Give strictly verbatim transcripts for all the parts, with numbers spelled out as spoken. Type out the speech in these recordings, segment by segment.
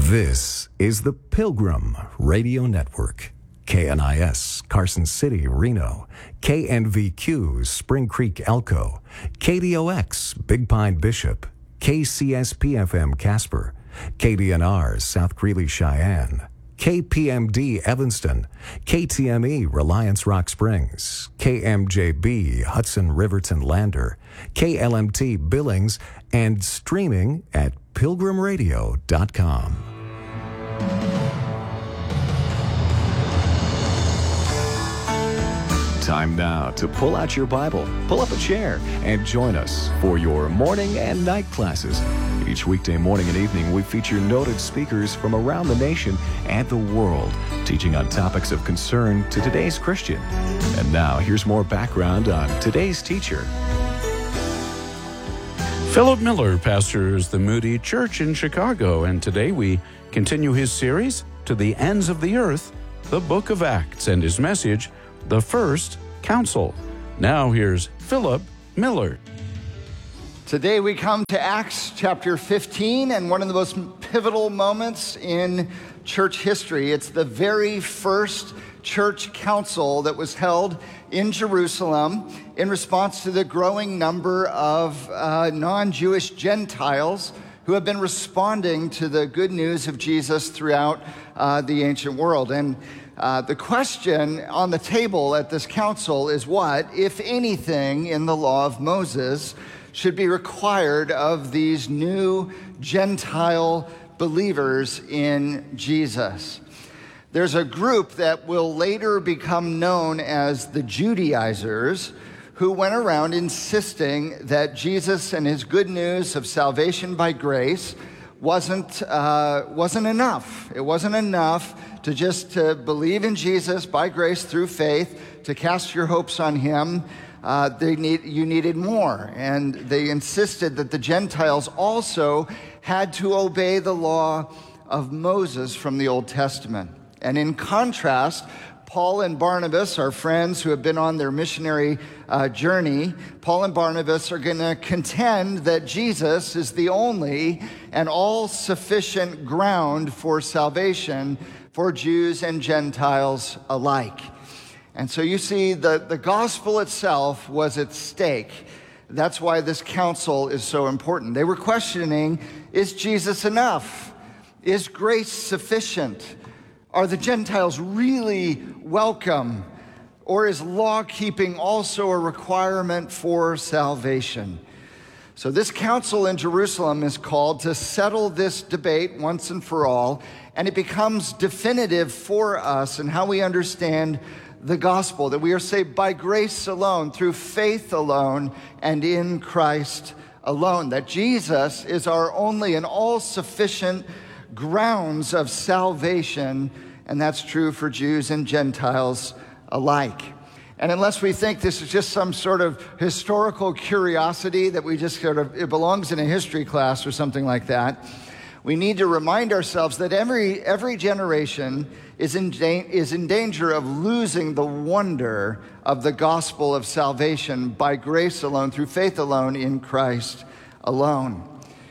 This is the Pilgrim Radio Network. K N I S, Carson City, Reno. K N V Q, Spring Creek, Elko. K D O X, Big Pine, Bishop. K C S P F M, Casper. K D N R, South Greeley, Cheyenne. K P M D, Evanston. K T M E, Reliance, Rock Springs. K M J B, Hudson, Riverton, Lander. K L M T, Billings, and streaming at pilgrim radio dot com. Time now to pull out your Bible, pull up a chair, and join us for your morning and night classes. Each weekday morning and evening, we feature noted speakers from around the nation and the world, teaching on topics of concern to today's Christian. And now, here's more background on today's teacher. Philip Miller pastors the Moody Church in Chicago, and today we continue his series, To the Ends of the Earth, the Book of Acts, and his message, The First Council. Now here's Philip Miller. Today we come to Acts chapter fifteen, and one of the most pivotal moments in church history. It's the very first church council that was held in Jerusalem in response to the growing number of uh, non-Jewish Gentiles who have been responding to the good news of Jesus throughout uh, the ancient world. And uh, the question on the table at this council is what, if anything, in the law of Moses should be required of these new Gentile believers in Jesus. There's a group that will later become known as the Judaizers, who went around insisting that Jesus and his good news of salvation by grace wasn't uh, wasn't enough. It wasn't enough to just to believe in Jesus by grace through faith, to cast your hopes on him. Uh, they need you needed more, and they insisted that the Gentiles also had to obey the law of Moses from the Old Testament. And in contrast, Paul and Barnabas, our friends who have been on their missionary uh, journey, Paul and Barnabas are going to contend that Jesus is the only and all-sufficient ground for salvation for Jews and Gentiles alike. And so you see, the, the gospel itself was at stake. That's why this council is so important. They were questioning, is Jesus enough? Is grace sufficient? Are the Gentiles really welcome? Or is law-keeping also a requirement for salvation? So this council in Jerusalem is called to settle this debate once and for all, and it becomes definitive for us in how we understand the gospel, that we are saved by grace alone, through faith alone, and in Christ alone, that Jesus is our only and all-sufficient grounds of salvation, and that's true for Jews and Gentiles alike. And unless we think this is just some sort of historical curiosity that we just sort of, it belongs in a history class or something like that, we need to remind ourselves that every every generation is in, da- is in danger of losing the wonder of the gospel of salvation by grace alone, through faith alone, in Christ alone.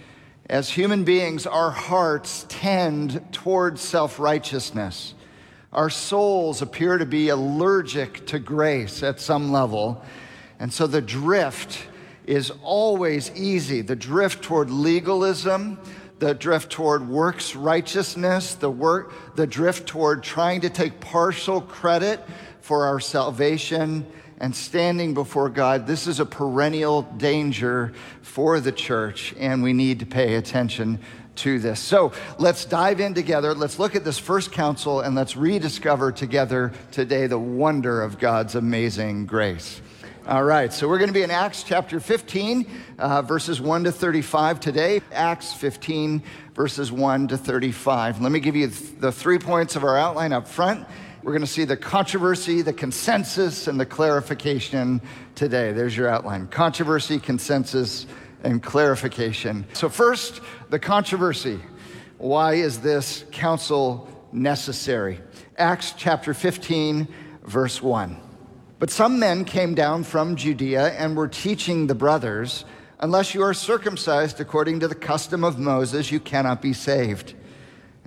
As human beings, our hearts tend towards self-righteousness. Our souls appear to be allergic to grace at some level. And so the drift is always easy. The drift toward legalism, the drift toward works righteousness, the work, the drift toward trying to take partial credit for our salvation and standing before God. This is a perennial danger for the church, and we need to pay attention to this. So let's dive in together. Let's look at this first council, and let's rediscover together today the wonder of God's amazing grace. All right, so we're going to be in Acts chapter fifteen, uh, verses one to thirty-five today. Acts fifteen, verses one to thirty-five. Let me give you the three points of our outline up front. We're going to see the controversy, the consensus, and the clarification today. There's your outline. Controversy, consensus, and clarification. So first, the controversy. Why is this council necessary? Acts chapter fifteen, verse one. But some men came down from Judea and were teaching the brothers, unless you are circumcised according to the custom of Moses, you cannot be saved.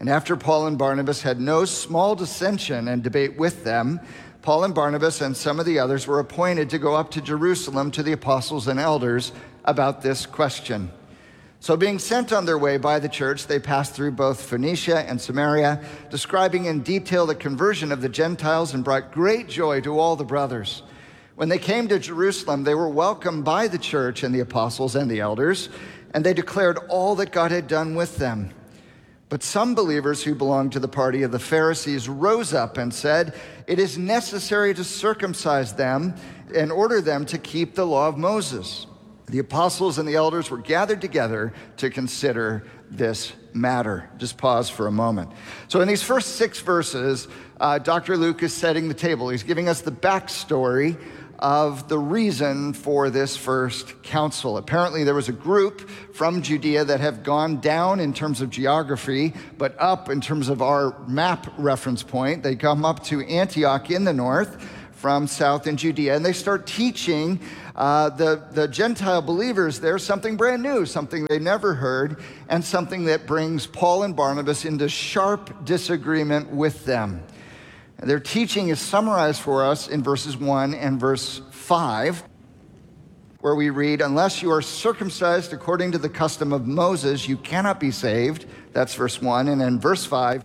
And after Paul and Barnabas had no small dissension and debate with them, Paul and Barnabas and some of the others were appointed to go up to Jerusalem to the apostles and elders about this question. So being sent on their way by the church, they passed through both Phoenicia and Samaria, describing in detail the conversion of the Gentiles, and brought great joy to all the brothers. When they came to Jerusalem, they were welcomed by the church and the apostles and the elders, and they declared all that God had done with them. But some believers who belonged to the party of the Pharisees rose up and said, "It is necessary to circumcise them and order them to keep the law of Moses." The apostles and the elders were gathered together to consider this matter. Just pause for a moment. So in these first six verses, uh, Doctor Luke is setting the table. He's giving us the backstory of the reason for this first council. Apparently there was a group from Judea that have gone down in terms of geography, but up in terms of our map reference point. They come up to Antioch in the north from south in Judea, and they start teaching uh, the, the Gentile believers there something brand new, something they never heard, and something that brings Paul and Barnabas into sharp disagreement with them. Their teaching is summarized for us in verses one and verse five, where we read, "Unless you are circumcised according to the custom of Moses, you cannot be saved." That's verse one. And then verse five,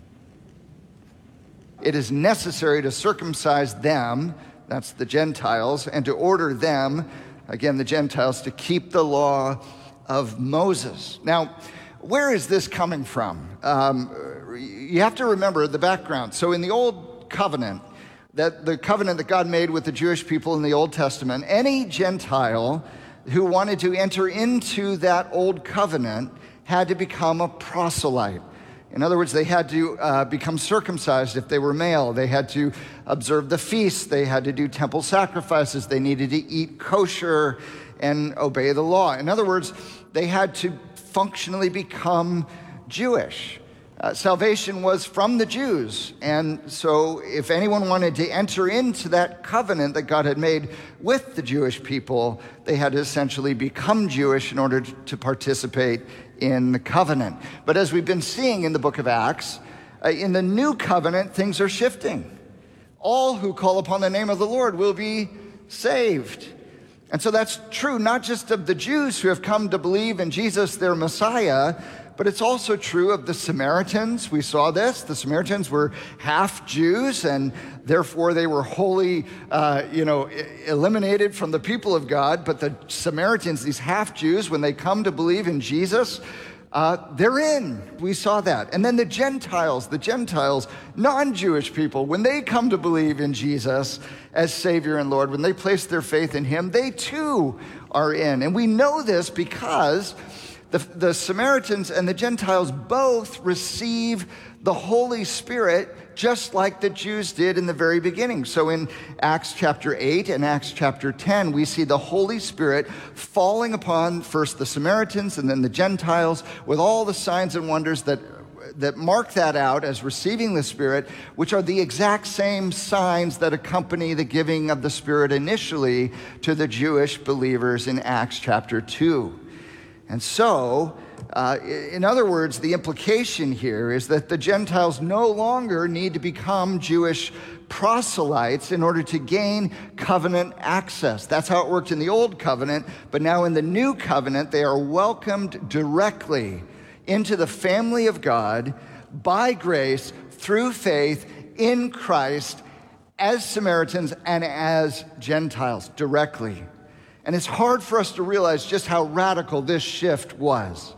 "It is necessary to circumcise them," that's the Gentiles, "and to order them," again the Gentiles, "to keep the law of Moses." Now, where is this coming from? Um, you have to remember the background. So in the Old Covenant, that the covenant that God made with the Jewish people in the Old Testament, any Gentile who wanted to enter into that old covenant had to become a proselyte. In other words, they had to uh, become circumcised if they were male. They had to observe the feasts. They had to do temple sacrifices. They needed to eat kosher and obey the law. In other words, they had to functionally become Jewish. Uh, salvation was from the Jews, and so if anyone wanted to enter into that covenant that God had made with the Jewish people, they had to essentially become Jewish in order to participate in the covenant. But as we've been seeing in the book of Acts, uh, in the new covenant, things are shifting. All who call upon the name of the Lord will be saved. And so that's true not just of the Jews who have come to believe in Jesus, their Messiah, but it's also true of the Samaritans. We saw this. The Samaritans were half Jews, and therefore they were wholly, uh, you know, eliminated from the people of God. But the Samaritans, these half Jews, when they come to believe in Jesus, uh, they're in. We saw that. And then the Gentiles, the Gentiles, non-Jewish people, when they come to believe in Jesus as Savior and Lord, when they place their faith in Him, they too are in. And we know this because The, the Samaritans and the Gentiles both receive the Holy Spirit just like the Jews did in the very beginning. So in Acts chapter eight and Acts chapter ten, we see the Holy Spirit falling upon first the Samaritans and then the Gentiles with all the signs and wonders that that mark that out as receiving the Spirit, which are the exact same signs that accompany the giving of the Spirit initially to the Jewish believers in Acts chapter two. And so, uh, in other words, the implication here is that the Gentiles no longer need to become Jewish proselytes in order to gain covenant access. That's how it worked in the old covenant, but now in the new covenant, they are welcomed directly into the family of God by grace through faith in Christ as Samaritans and as Gentiles directly. And it's hard for us to realize just how radical this shift was.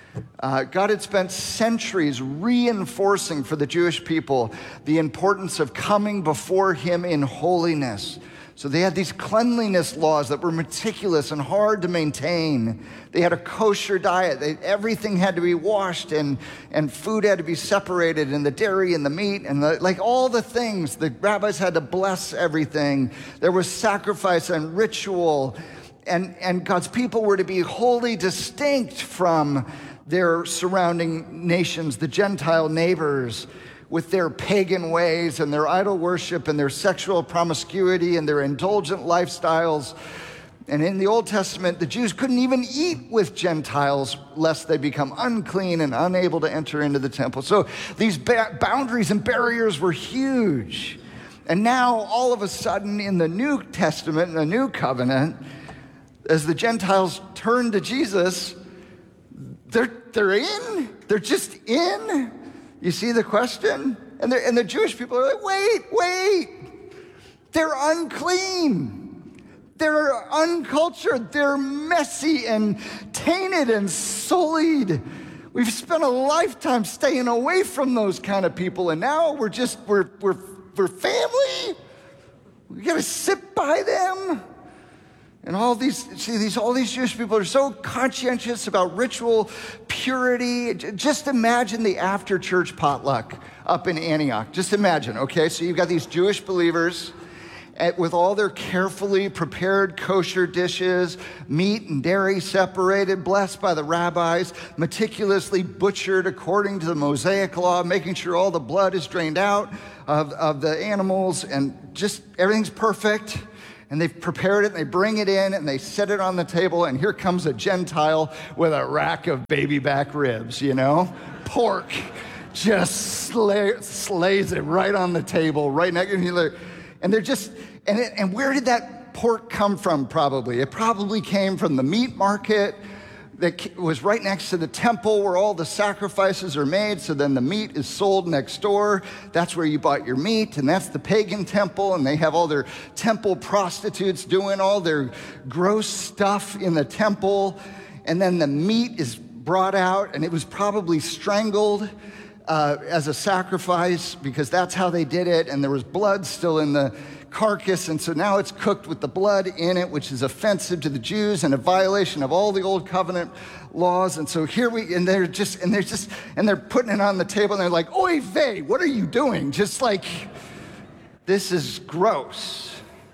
Uh, God had spent centuries reinforcing for the Jewish people the importance of coming before Him in holiness. So they had these cleanliness laws that were meticulous and hard to maintain. They had a kosher diet. They, everything had to be washed, and, and food had to be separated, and the dairy and the meat, and the, like all the things. The rabbis had to bless everything. There was sacrifice and ritual. And, and God's people were to be wholly distinct from their surrounding nations, the Gentile neighbors, with their pagan ways and their idol worship and their sexual promiscuity and their indulgent lifestyles. And in the Old Testament, the Jews couldn't even eat with Gentiles lest they become unclean and unable to enter into the temple. So these ba- boundaries and barriers were huge. And now, all of a sudden, in the New Testament, in the New Covenant, as the Gentiles turn to Jesus, they're, they're in. They're just in. You see the question? And, and the Jewish people are like, wait, wait. They're unclean. They're uncultured. They're messy and tainted and sullied. We've spent a lifetime staying away from those kind of people, and now we're just, we're, we're, we're family. We got to sit by them. And all these, see, these, all these Jewish people are so conscientious about ritual purity. Just imagine the after-church potluck up in Antioch. Just imagine, okay? So you've got these Jewish believers with all their carefully prepared kosher dishes, meat and dairy separated, blessed by the rabbis, meticulously butchered according to the Mosaic law, making sure all the blood is drained out of, of the animals, and just everything's perfect. And they've prepared it, and they bring it in, and they set it on the table, and here comes a Gentile with a rack of baby back ribs, you know? Pork. Just slay, slays it right on the table, right next to you. And they're just, and, it, and where did that pork come from probably? It probably came from the meat market that was right next to the temple where all the sacrifices are made. So then the meat is sold next door. That's where you bought your meat, and that's the pagan temple, and they have all their temple prostitutes doing all their gross stuff in the temple. And then the meat is brought out, and it was probably strangled uh, as a sacrifice because that's how they did it, and there was blood still in the carcass, and so now it's cooked with the blood in it, which is offensive to the Jews and a violation of all the old covenant laws. And so here we, and they're just, and they're just, and they're putting it on the table, and they're like, "Oy vey, what are you doing?" Just like, this is gross.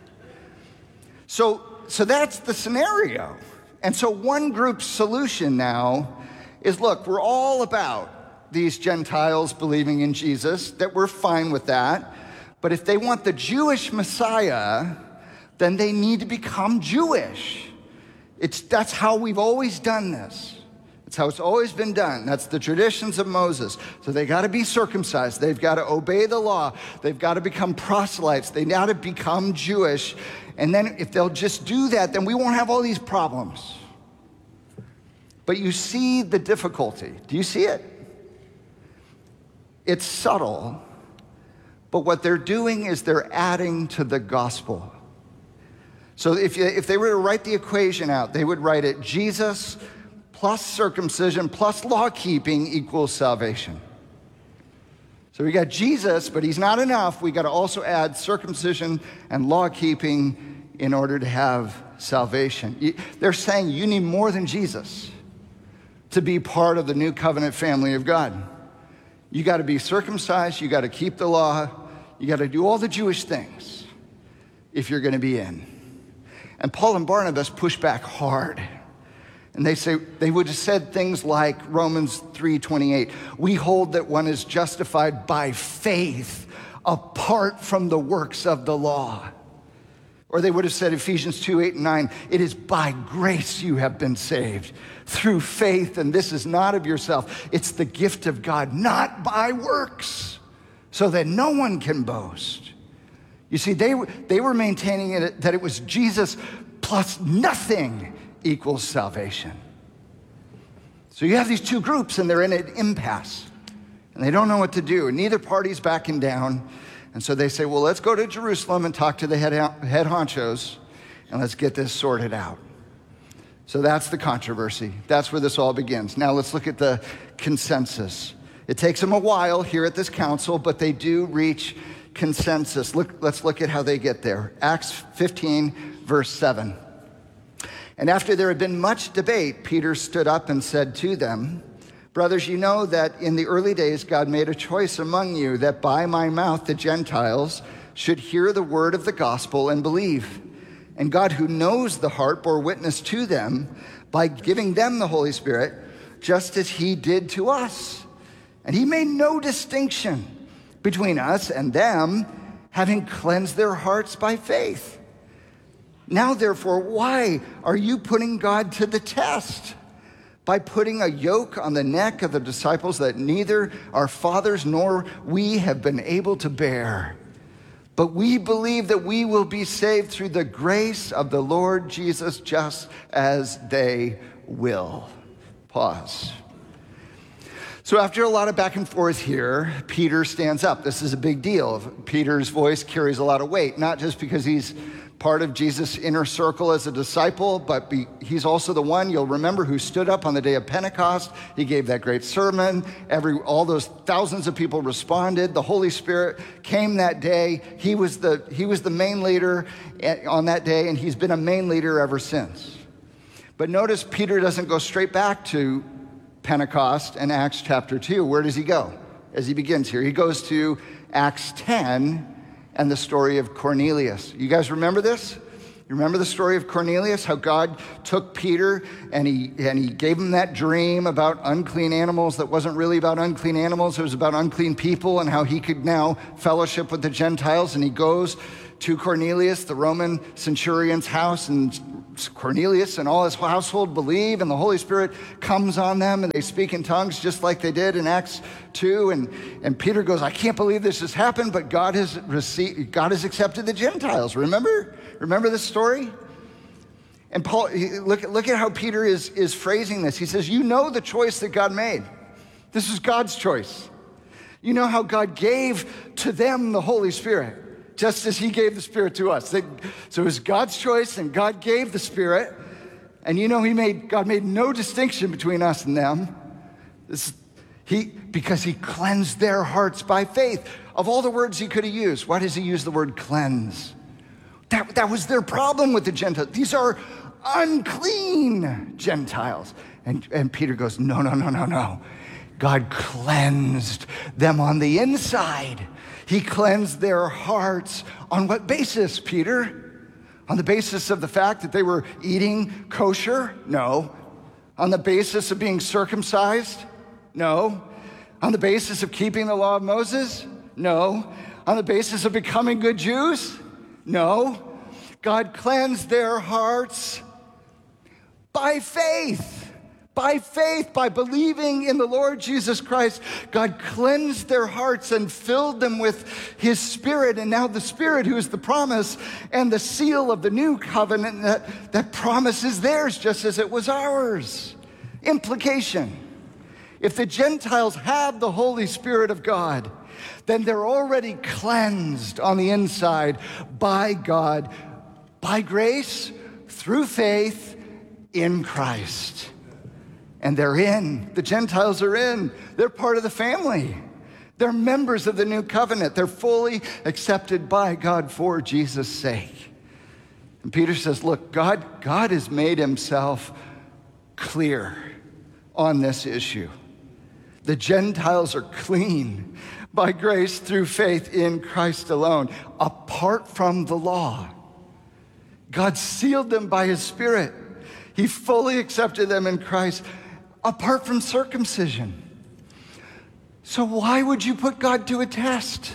So, so that's the scenario. And so one group's solution now is, look, we're all about these Gentiles believing in Jesus, that we're fine with that. But if they want the Jewish Messiah, then they need to become Jewish. It's, that's how we've always done this. It's how it's always been done. That's the traditions of Moses. So they got to be circumcised. They've got to obey the law. They've got to become proselytes. They got to become Jewish. And then if they'll just do that, then we won't have all these problems. But you see the difficulty. Do you see it? It's subtle. But what they're doing is they're adding to the gospel. So if, you, if they were to write the equation out, they would write it Jesus plus circumcision plus law keeping equals salvation. So we got Jesus, but he's not enough. We got to also add circumcision and law keeping in order to have salvation. They're saying you need more than Jesus to be part of the new covenant family of God. You got to be circumcised, you got to keep the law, you got to do all the Jewish things if you're going to be in. And Paul and Barnabas push back hard. And they say, they would have said things like Romans three twenty-eight, we hold that one is justified by faith apart from the works of the law. Or they would have said Ephesians two, eight, and nine, it is by grace you have been saved through faith, and this is not of yourself. It's the gift of God, not by works, so that no one can boast. You see, they, they were maintaining it, that it was Jesus plus nothing equals salvation. So you have these two groups, and they're in an impasse, and they don't know what to do, and neither party's backing down. And so they say, well, let's go to Jerusalem and talk to the head, head honchos, and let's get this sorted out. So that's the controversy. That's where this all begins. Now let's look at the consensus. It takes them a while here at this council, but they do reach consensus. Look, let's look at how they get there. Acts fifteen, verse seven. And after there had been much debate, Peter stood up and said to them, brothers, you know that in the early days God made a choice among you that by my mouth the Gentiles should hear the word of the gospel and believe. And God, who knows the heart, bore witness to them by giving them the Holy Spirit, just as he did to us. And he made no distinction between us and them, having cleansed their hearts by faith. Now, therefore, why are you putting God to the test? By putting a yoke on the neck of the disciples that neither our fathers nor we have been able to bear. But we believe that we will be saved through the grace of the Lord Jesus, just as they will. Pause. So after a lot of back and forth here, Peter stands up. This is a big deal. Peter's voice carries a lot of weight, not just because he's part of Jesus' inner circle as a disciple, but be, he's also the one, you'll remember, who stood up on the day of Pentecost. He gave that great sermon. Every, all those thousands of people responded. The Holy Spirit came that day. He was the, he was the main leader on that day, and he's been a main leader ever since. But notice Peter doesn't go straight back to Pentecost and Acts chapter two. Where does he go as he begins here? He goes to Acts ten and the story of Cornelius. You guys remember this? You remember the story of Cornelius, how God took Peter and he and he gave him that dream about unclean animals that wasn't really about unclean animals, it was about unclean people, and how he could now fellowship with the Gentiles. And he goes to Cornelius, the Roman centurion's house, and Cornelius and all his household believe, and the Holy Spirit comes on them, and they speak in tongues just like they did in Acts two. And, and Peter goes, I can't believe this has happened, but God has received, God has accepted the Gentiles. Remember? Remember this story? And Paul, look, look at how Peter is, is phrasing this. He says, you know the choice that God made. This is God's choice. You know how God gave to them the Holy Spirit, just as he gave the Spirit to us. So it was God's choice, and God gave the Spirit. And you know, he made God made no distinction between us and them. This, he, because he cleansed their hearts by faith. Of all the words he could have used, why does he use the word cleanse? That, that was their problem with the Gentiles. These are unclean Gentiles. And, and Peter goes, no, no, no, no, no. God cleansed them on the inside. He cleansed their hearts. On what basis, Peter? On the basis of the fact that they were eating kosher? No. On the basis of being circumcised? No. On the basis of keeping the law of Moses? No. On the basis of becoming good Jews? No. God cleansed their hearts by faith. By faith, by believing in the Lord Jesus Christ, God cleansed their hearts and filled them with his Spirit. And now the Spirit, who is the promise and the seal of the new covenant, that, that promise is theirs just as it was ours. Implication: if the Gentiles have the Holy Spirit of God, then they're already cleansed on the inside by God, by grace, through faith in Christ. And they're in. The Gentiles are in. They're part of the family. They're members of the new covenant. They're fully accepted by God for Jesus' sake. And Peter says, look, God, God has made himself clear on this issue. The Gentiles are clean by grace through faith in Christ alone, apart from the law. God sealed them by his Spirit. He fully accepted them in Christ, apart from circumcision. So why would you put God to a test?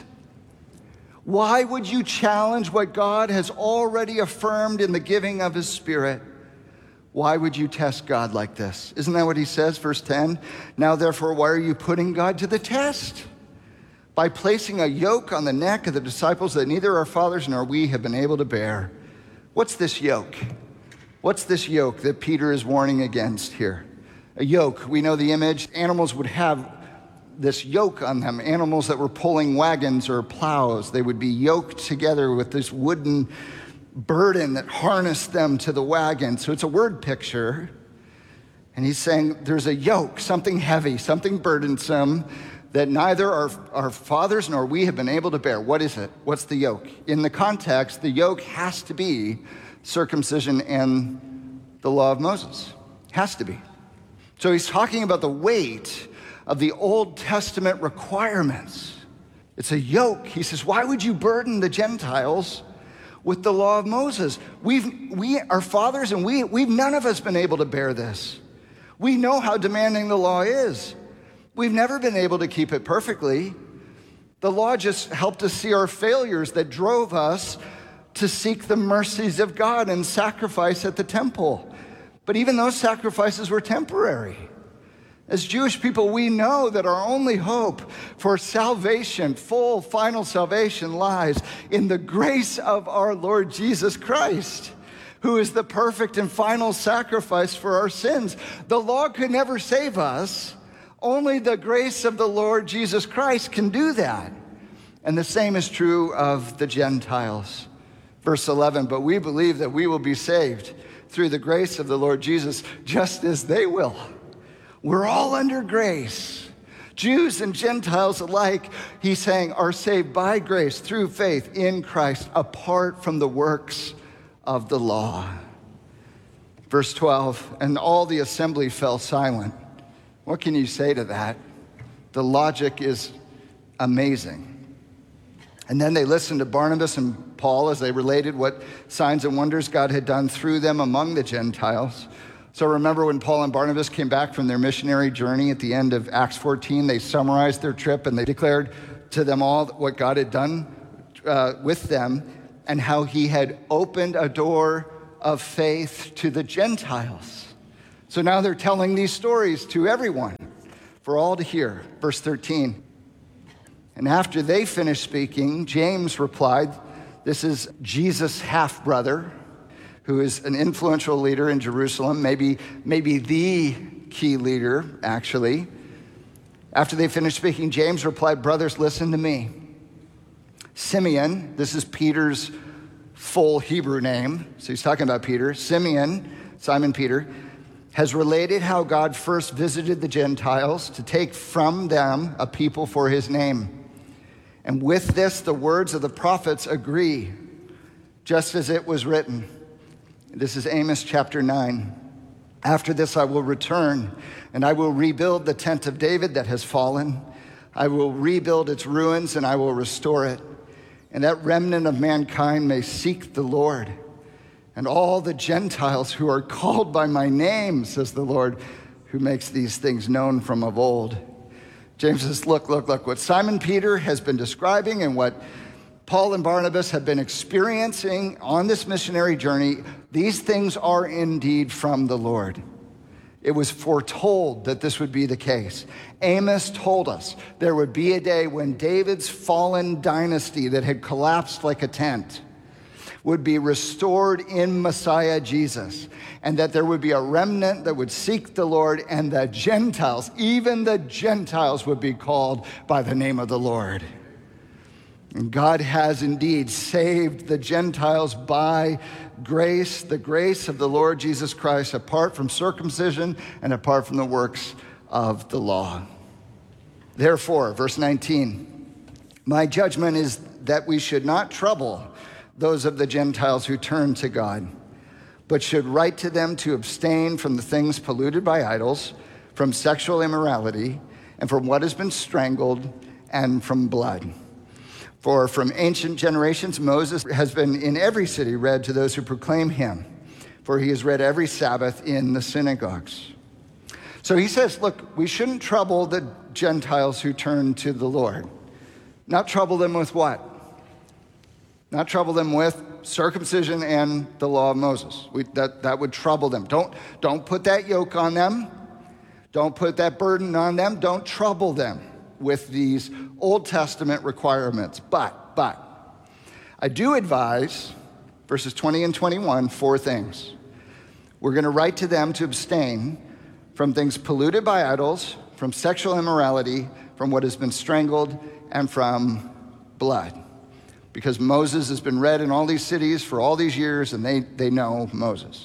Why would you challenge what God has already affirmed in the giving of his Spirit? Why would you test God like this? Isn't that what he says, verse ten? Now, therefore, why are you putting God to the test? By placing a yoke on the neck of the disciples that neither our fathers nor we have been able to bear. What's this yoke? What's this yoke that Peter is warning against here? A yoke, we know the image. Animals would have this yoke on them. Animals that were pulling wagons or plows, they would be yoked together with this wooden burden that harnessed them to the wagon. So it's a word picture. And he's saying there's a yoke, something heavy, something burdensome that neither our, our fathers nor we have been able to bear. What is it? What's the yoke? In the context, the yoke has to be circumcision and the law of Moses. Has to be. So he's talking about the weight of the Old Testament requirements. It's a yoke. He says, why would you burden the Gentiles with the law of Moses? We've, we, our fathers and we, we've none of us been able to bear this. We know how demanding the law is. We've never been able to keep it perfectly. The law just helped us see our failures that drove us to seek the mercies of God and sacrifice at the temple. But even those sacrifices were temporary. As Jewish people, we know that our only hope for salvation, full, final salvation, lies in the grace of our Lord Jesus Christ, who is the perfect and final sacrifice for our sins. The law could never save us. Only the grace of the Lord Jesus Christ can do that. And the same is true of the Gentiles. Verse eleven, but we believe that we will be saved through the grace of the Lord Jesus, just as they will. We're all under grace. Jews and Gentiles alike, he's saying, are saved by grace through faith in Christ, apart from the works of the law. Verse twelve, and all the assembly fell silent. What can you say to that? The logic is amazing. And then they listened to Barnabas and Paul as they related what signs and wonders God had done through them among the Gentiles. So remember when Paul and Barnabas came back from their missionary journey at the end of Acts fourteen, they summarized their trip and they declared to them all what God had done uh, with them and how he had opened a door of faith to the Gentiles. So now they're telling these stories to everyone for all to hear. Verse thirteen. And after they finished speaking, James replied, this is Jesus' half-brother, who is an influential leader in Jerusalem, maybe, maybe the key leader, actually. After they finished speaking, James replied, brothers, listen to me. Simeon, this is Peter's full Hebrew name, so he's talking about Peter. Simeon, Simon Peter, has related how God first visited the Gentiles to take from them a people for his name. And with this, the words of the prophets agree, just as it was written. This is Amos chapter nine. After this, I will return, and I will rebuild the tent of David that has fallen. I will rebuild its ruins, and I will restore it. And that remnant of mankind may seek the Lord. And all the Gentiles who are called by my name, says the Lord, who makes these things known from of old. James says, look, look, look, what Simon Peter has been describing and what Paul and Barnabas have been experiencing on this missionary journey, these things are indeed from the Lord. It was foretold that this would be the case. Amos told us there would be a day when David's fallen dynasty that had collapsed like a tent would be restored in Messiah Jesus, and that there would be a remnant that would seek the Lord, and the Gentiles, even the Gentiles, would be called by the name of the Lord. And God has indeed saved the Gentiles by grace, the grace of the Lord Jesus Christ, apart from circumcision and apart from the works of the law. Therefore, verse nineteen, my judgment is that we should not trouble those of the Gentiles who turn to God, but should write to them to abstain from the things polluted by idols, from sexual immorality, and from what has been strangled, and from blood. For from ancient generations, Moses has been in every city read to those who proclaim him, for he is read every Sabbath in the synagogues. So he says, look, we shouldn't trouble the Gentiles who turn to the Lord. Not trouble them with what? Not trouble them with circumcision and the law of Moses. We, that, that would trouble them. Don't, don't put that yoke on them. Don't put that burden on them. Don't trouble them with these Old Testament requirements. But, but, I do advise, verses twenty and twenty-one, four things. We're going to write to them to abstain from things polluted by idols, from sexual immorality, from what has been strangled, and from blood. Because Moses has been read in all these cities for all these years, and they, they know Moses.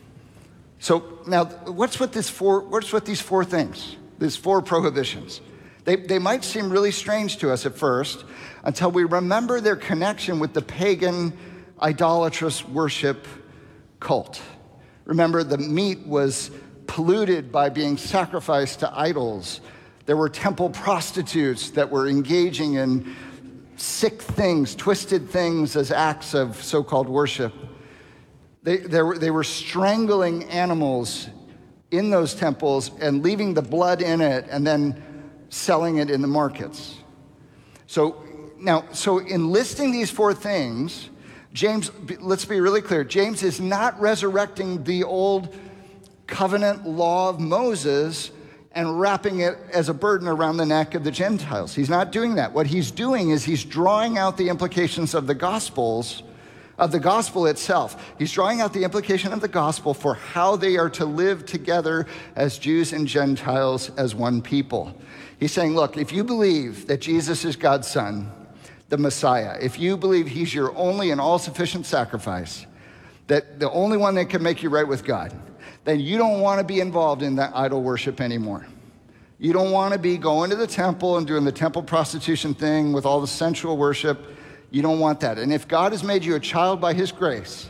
So now, what's with this four? What's with these four things? These four prohibitions. They, they might seem really strange to us at first, until we remember their connection with the pagan, idolatrous worship cult. Remember, the meat was polluted by being sacrificed to idols. There were temple prostitutes that were engaging in sick things, twisted things as acts of so-called worship. They, they, were, they were strangling animals in those temples and leaving the blood in it and then selling it in the markets. So now, so in listing these four things, James, let's be really clear, James is not resurrecting the old covenant law of Moses and wrapping it as a burden around the neck of the Gentiles. He's not doing that. What he's doing is he's drawing out the implications of the Gospels, of the gospel itself. He's drawing out the implication of the gospel for how they are to live together as Jews and Gentiles as one people. He's saying, look, if you believe that Jesus is God's son, the Messiah, if you believe he's your only and all-sufficient sacrifice, that the only one that can make you right with God, then you don't want to be involved in that idol worship anymore. You don't want to be going to the temple and doing the temple prostitution thing with all the sensual worship. You don't want that. And if God has made you a child by his grace,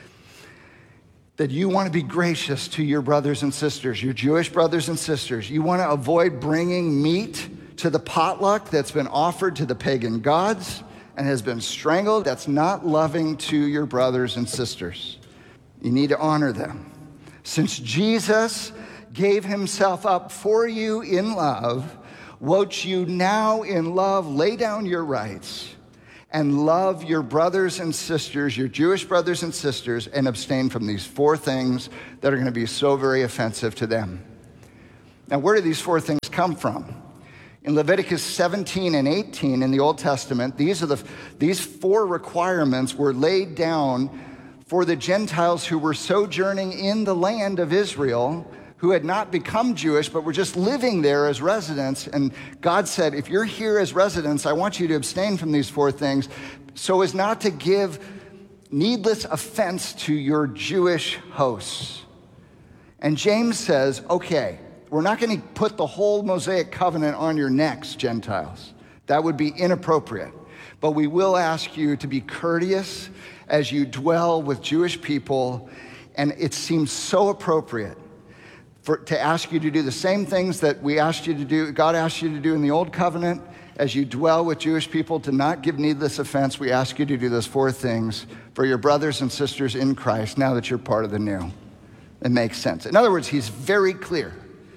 that you want to be gracious to your brothers and sisters, your Jewish brothers and sisters. You want to avoid bringing meat to the potluck that's been offered to the pagan gods and has been strangled. That's not loving to your brothers and sisters. You need to honor them. Since Jesus gave himself up for you in love, won't you now in love lay down your rights and love your brothers and sisters, your Jewish brothers and sisters, and abstain from these four things that are going to be so very offensive to them. Now, where do these four things come from? In Leviticus seventeen and eighteen in the Old Testament, these are the these four requirements were laid down for the Gentiles who were sojourning in the land of Israel, who had not become Jewish, but were just living there as residents. And God said, if you're here as residents, I want you to abstain from these four things so as not to give needless offense to your Jewish hosts. And James says, okay, we're not going to put the whole Mosaic covenant on your necks, Gentiles. That would be inappropriate. But we will ask you to be courteous as you dwell with Jewish people. And it seems so appropriate For, to ask you to do the same things that we asked you to do, God asked you to do in the Old Covenant. As you dwell with Jewish people, to not give needless offense, we ask you to do those four things for your brothers and sisters in Christ now that you're part of the new. It makes sense. In other words, he's very clear.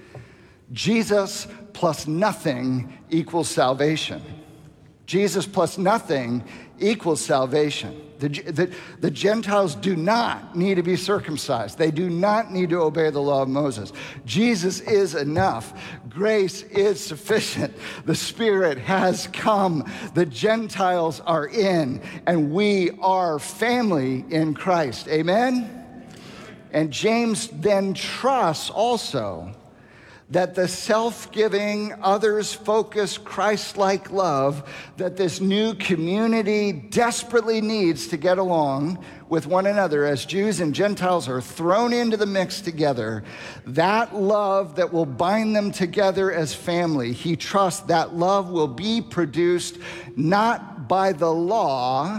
Jesus plus nothing equals salvation. Jesus plus nothing equals salvation. The, the, the Gentiles do not need to be circumcised. They do not need to obey the law of Moses. Jesus is enough. Grace is sufficient. The Spirit has come. The Gentiles are in, and we are family in Christ. Amen? And James then trusts also that the self-giving, others-focused, Christ-like love that this new community desperately needs to get along with one another as Jews and Gentiles are thrown into the mix together, that love that will bind them together as family, he trusts that love will be produced not by the law,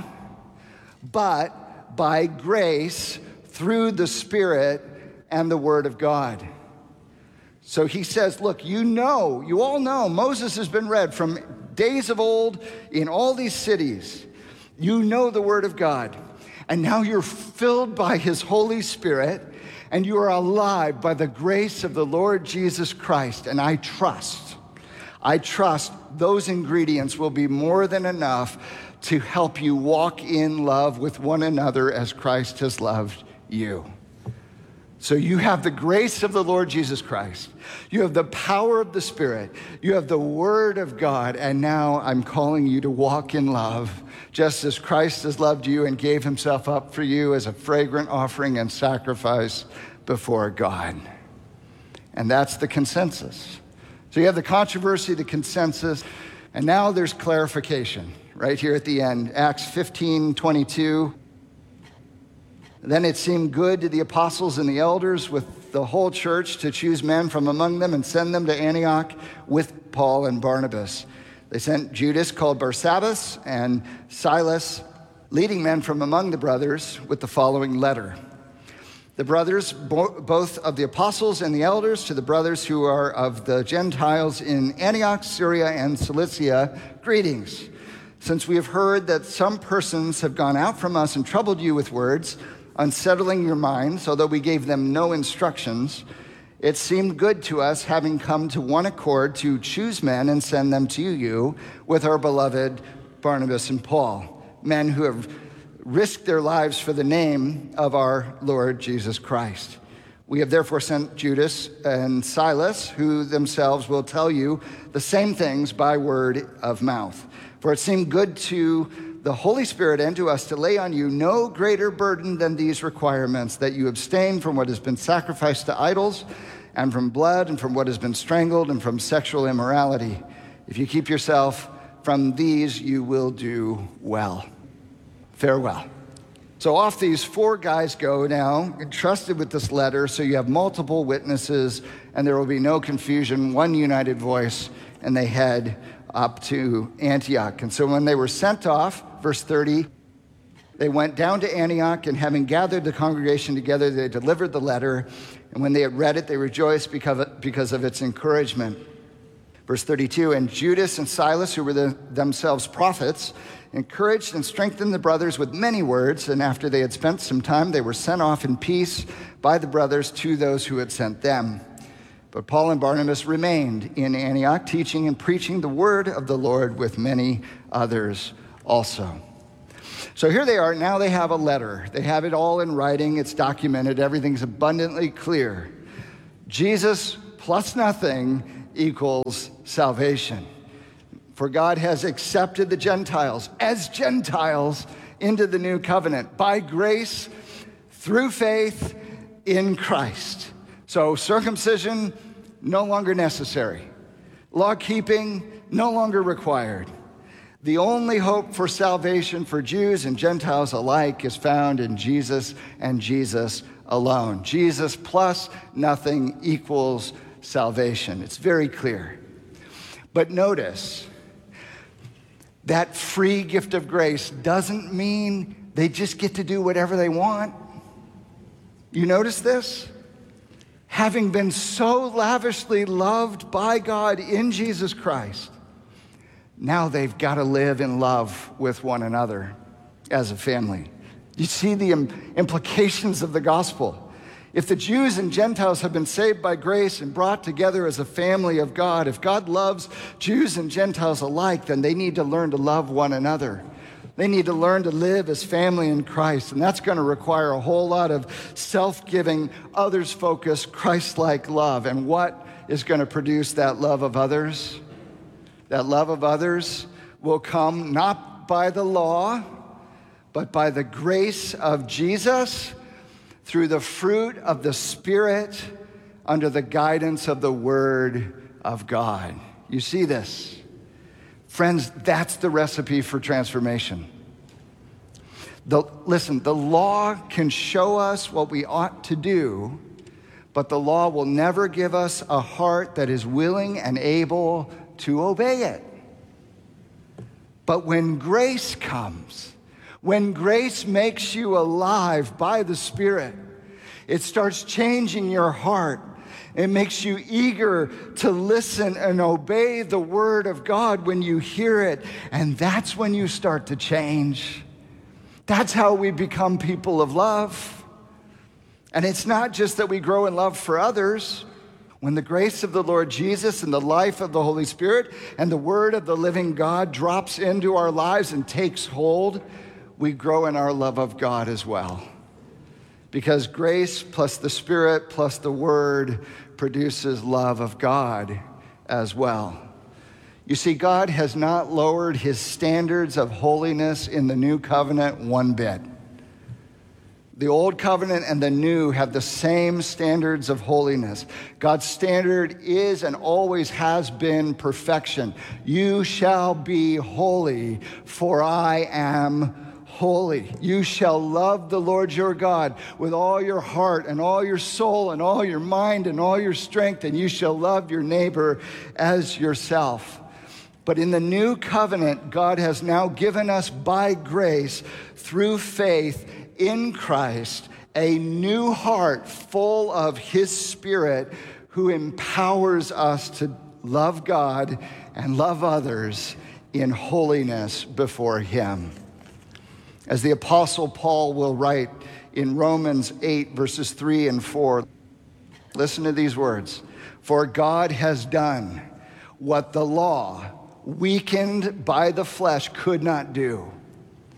but by grace through the Spirit and the Word of God. So he says, look, you know, you all know, Moses has been read from days of old in all these cities. You know the Word of God. And now you're filled by his Holy Spirit, and you are alive by the grace of the Lord Jesus Christ. And I trust, I trust those ingredients will be more than enough to help you walk in love with one another as Christ has loved you. So you have the grace of the Lord Jesus Christ. You have the power of the Spirit. You have the Word of God. And now I'm calling you to walk in love, just as Christ has loved you and gave himself up for you as a fragrant offering and sacrifice before God. And that's the consensus. So you have the controversy, the consensus, and now there's clarification right here at the end. Acts fifteen twenty-two. Then it seemed good to the apostles and the elders with the whole church to choose men from among them and send them to Antioch with Paul and Barnabas. They sent Judas, called Barsabbas, and Silas, leading men from among the brothers, with the following letter. The brothers, bo- both of the apostles and the elders, to the brothers who are of the Gentiles in Antioch, Syria, and Cilicia, greetings. Since we have heard that some persons have gone out from us and troubled you with words, unsettling your minds, although we gave them no instructions, it seemed good to us, having come to one accord, to choose men and send them to you with our beloved Barnabas and Paul, men who have risked their lives for the name of our Lord Jesus Christ. We have therefore sent Judas and Silas, who themselves will tell you the same things by word of mouth. For it seemed good to the Holy Spirit and to us to lay on you no greater burden than these requirements, that you abstain from what has been sacrificed to idols, and from blood, and from what has been strangled, and from sexual immorality. If you keep yourself from these, you will do well. Farewell. So off these four guys go now, entrusted with this letter, so you have multiple witnesses, and there will be no confusion, one united voice, and they head up to Antioch. And so when they were sent off, verse thirty, they went down to Antioch, and having gathered the congregation together, they delivered the letter, and when they had read it, they rejoiced because of its encouragement. Verse thirty-two, and Judas and Silas, who were the, themselves prophets, encouraged and strengthened the brothers with many words, and after they had spent some time, they were sent off in peace by the brothers to those who had sent them. But Paul and Barnabas remained in Antioch, teaching and preaching the word of the Lord with many others also. So here they are. Now they have a letter. They have it all in writing. It's documented. Everything's abundantly clear. Jesus plus nothing equals salvation. For God has accepted the Gentiles as Gentiles into the new covenant by grace through faith in Christ. So circumcision, no longer necessary. Law-keeping, no longer required. The only hope for salvation for Jews and Gentiles alike is found in Jesus and Jesus alone. Jesus plus nothing equals salvation. It's very clear. But notice, that free gift of grace doesn't mean they just get to do whatever they want. You notice this? Having been so lavishly loved by God in Jesus Christ, now they've got to live in love with one another as a family. You see the implications of the gospel. If the Jews and Gentiles have been saved by grace and brought together as a family of God, if God loves Jews and Gentiles alike, then they need to learn to love one another. They need to learn to live as family in Christ, and that's going to require a whole lot of self-giving, others-focused, Christ-like love. And what is going to produce that love of others? That love of others will come not by the law, but by the grace of Jesus, through the fruit of the Spirit, under the guidance of the Word of God. You see this? Friends, that's the recipe for transformation. The, listen, the law can show us what we ought to do, but the law will never give us a heart that is willing and able to obey it. But when grace comes, when grace makes you alive by the Spirit, it starts changing your heart. It makes you eager to listen and obey the word of God when you hear it. And that's when you start to change. That's how we become people of love. And it's not just that we grow in love for others. When the grace of the Lord Jesus and the life of the Holy Spirit and the word of the living God drops into our lives and takes hold, we grow in our love of God as well. Because grace plus the Spirit plus the Word produces love of God as well. You see, God has not lowered his standards of holiness in the new covenant one bit. The old covenant and the new have the same standards of holiness. God's standard is and always has been perfection. You shall be holy, for I am holy. You shall love the Lord your God with all your heart and all your soul and all your mind and all your strength, and you shall love your neighbor as yourself. But in the new covenant, God has now given us by grace through faith in Christ a new heart full of his Spirit, who empowers us to love God and love others in holiness before him. As the Apostle Paul will write in Romans eight, verses three and four, listen to these words. For God has done what the law, weakened by the flesh, could not do.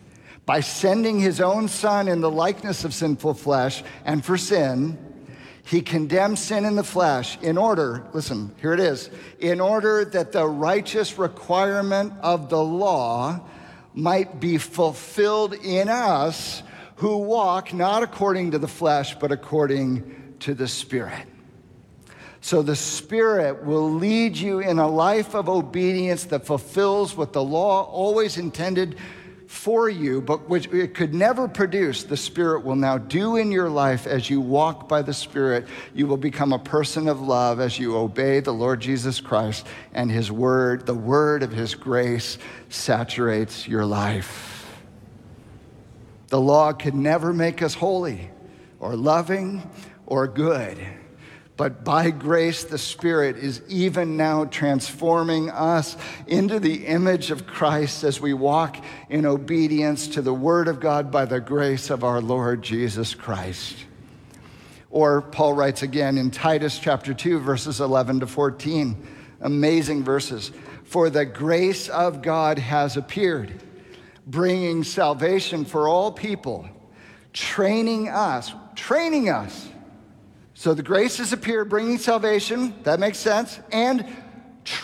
by sending his own Son in the likeness of sinful flesh and for sin, he condemned sin in the flesh in order, listen, here it is, in order that the righteous requirement of the law might be fulfilled in us who walk not according to the flesh, but according to the Spirit. So the Spirit will lead you in a life of obedience that fulfills what the law always intended for you, but which it could never produce. The Spirit will now do in your life as you walk by the Spirit. You will become a person of love as you obey the Lord Jesus Christ, and his word, the word of his grace, saturates your life. The law could never make us holy or loving or good. But by grace, the Spirit is even now transforming us into the image of Christ as we walk in obedience to the Word of God by the grace of our Lord Jesus Christ. Or Paul writes again in Titus chapter two, verses eleven to fourteen, amazing verses. For the grace of God has appeared, bringing salvation for all people, training us, training us. So the grace has appeared, bringing salvation, that makes sense, and